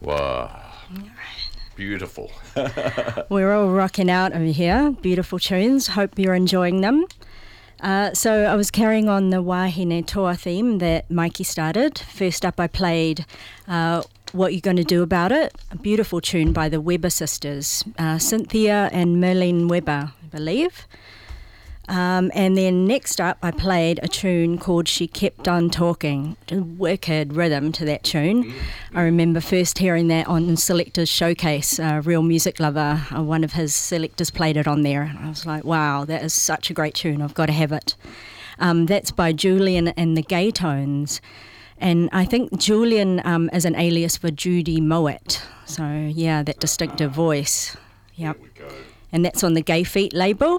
Wow. Beautiful. We're all rocking out over here. Beautiful tunes. Hope you're enjoying them. So I was carrying on the Wahine Toa theme that Mikey started. First up I played What You Gonna Do About It, a beautiful tune by the Weber sisters, Cynthia and Merlene Weber, I believe. And then next up I played a tune called She Kept On Talking, a wicked rhythm to that tune. I remember first hearing that on Selector's Showcase, Real Music Lover, one of his selectors played it on there. I was like, wow, that is such a great tune, I've got to have it. That's by Julian and the Gay Tones. And I think Julian is an alias for Judy Moet. So yeah, that distinctive voice. Yep. And that's on the Gay Feet label.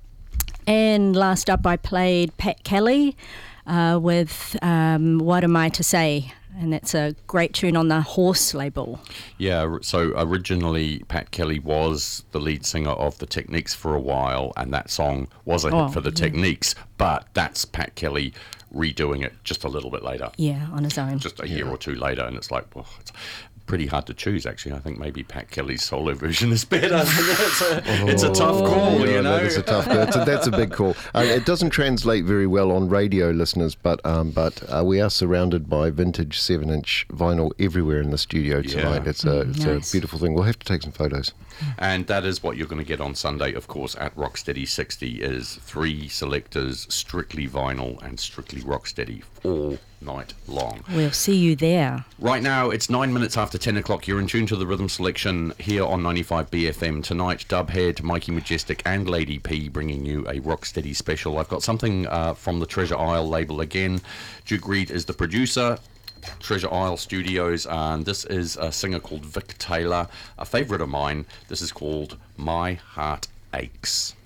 And last up I played Pat Kelly with What Am I to Say? And that's a great tune on the Horse label. Yeah, so originally Pat Kelly was the lead singer of The Techniques for a while, and that song was a hit for The Techniques, but that's Pat Kelly redoing it just a little bit later. Yeah, on his own. Just a year or two later, and it's like, well, it's pretty hard to choose, actually. I think maybe Pat Kelly's solo version is better. It's a tough call, you know. That is a tough. That's a big call. It doesn't translate very well on radio, listeners, but we are surrounded by vintage 7-inch vinyl everywhere in the studio tonight. Yeah. It's a beautiful thing. We'll have to take some photos. And that is what you're going to get on Sunday, of course, at Rocksteady 60, is 3 selectors, strictly vinyl and strictly Rocksteady, all night long. We'll see you there. Right now, it's 9 minutes after 10 o'clock. You're in tune to the Rhythm Selection here on 95 BFM. Tonight, Dubhead, Mikey Majestic and Lady P bringing you a Rocksteady special. I've got something from the Treasure Isle label again. Duke Reid is the producer. Treasure Isle Studios, and this is a singer called Vic Taylor, a favourite of mine. This is called My Heart Aches.